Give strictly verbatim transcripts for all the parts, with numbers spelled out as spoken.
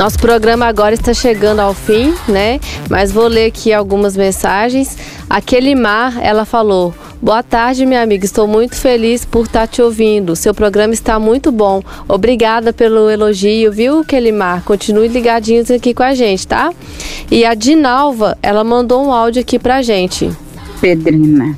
Nosso programa agora está chegando ao fim, né? Mas vou ler aqui algumas mensagens. A Kelimar, ela falou: boa tarde, minha amiga. Estou muito feliz por estar te ouvindo. Seu programa está muito bom. Obrigada pelo elogio, viu, Kelimar? Continue ligadinhos aqui com a gente, tá? E a Dinalva, ela mandou um áudio aqui pra gente. Pedrina,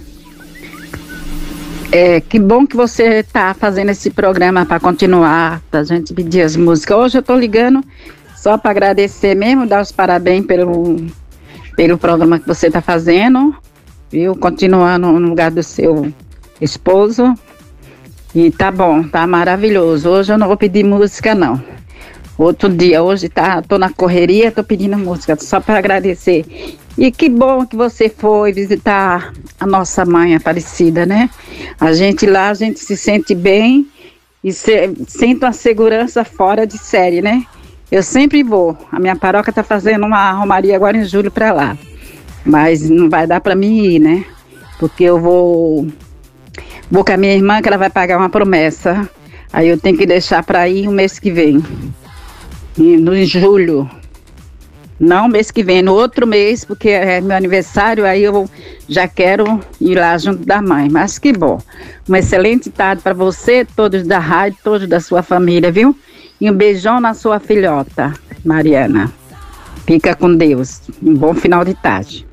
é, que bom que você está fazendo esse programa para continuar, para a gente pedir as músicas. Hoje eu estou ligando só para agradecer mesmo, dar os parabéns pelo, pelo programa que você está fazendo, viu? Continuando no lugar do seu esposo. E tá bom, tá maravilhoso. Hoje eu não vou pedir música, não. Outro dia, hoje tá, tô na correria, tô pedindo música só para agradecer. E que bom que você foi visitar a nossa mãe Aparecida, né? A gente lá, a gente se sente bem e se, sente uma segurança fora de série, né? Eu sempre vou. A minha paróquia tá fazendo uma romaria agora em julho para lá. Mas não vai dar para mim ir, né? Porque eu vou, vou com a minha irmã, que ela vai pagar uma promessa. Aí eu tenho que deixar para ir o mês que vem. No em julho. Não mês que vem, no outro mês, porque é meu aniversário, aí eu já quero ir lá junto da mãe. Mas que bom. Uma excelente tarde para você, todos da rádio, todos da sua família, viu? E um beijão na sua filhota, Mariana. Fica com Deus. Um bom final de tarde.